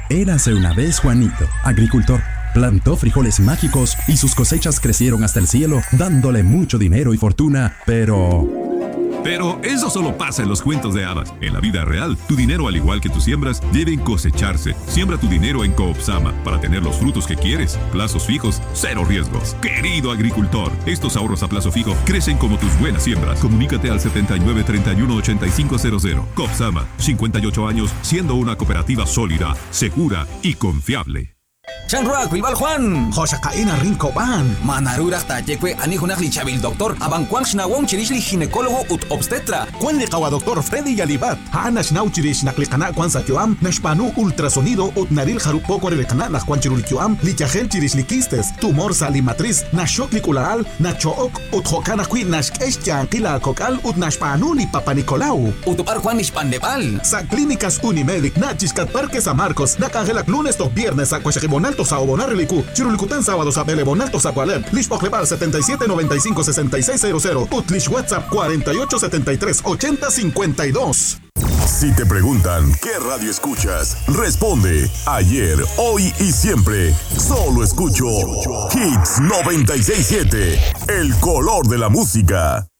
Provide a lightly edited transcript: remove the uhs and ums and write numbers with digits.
Érase una vez Juanito, agricultor. Plantó frijoles mágicos y sus cosechas crecieron hasta el cielo, dándole mucho dinero y fortuna, Pero eso solo pasa en los cuentos de hadas. En la vida real, tu dinero, al igual que tus siembras, deben cosecharse. Siembra tu dinero en Coopsama para tener los frutos que quieres. Plazos fijos, cero riesgos. Querido agricultor, estos ahorros a plazo fijo crecen como tus buenas siembras. Comunícate al 79 31 8500. Coopsama, 58 años siendo una cooperativa sólida, segura y confiable. Chanruak, Bilbal Juan. Joshakaina Rincoban. Manarurak Tayekwe, Anihunak Lichabil Doctor, Abankwang Shnawong Chirishli ginecólogo ut obstetra. Juan Licawa Doctor Freddy Yalibat. Hanash Nauchirish Naklikana Kwan Sakyuam, Nashpanu ultrasonido ut Naril Harupoko Rekana Nakwan Chirulkyuam, Lichagen Chirishlikistes, tumor salimatriz, Nashoklikulaal, Nachook ut Hokanakwi Nashkeshyan Kila Kokal ut Nashpanu ni Papa Nicolau. Utupar Juan Nishpandebal. Sa Clínicas Unimedic, Nachiscat Parque San Marcos, Nakangelak lunes to viernes a Bonalto sa Bonareliku, Chirulikutan sábados a Bele Bonalto sa Gualem, Lishpokleval 7795-6600, Utlish WhatsApp 4873-8052. Si te preguntan qué radio escuchas, responde ayer, hoy y siempre. Solo escucho Hits 96.7, el color de la música.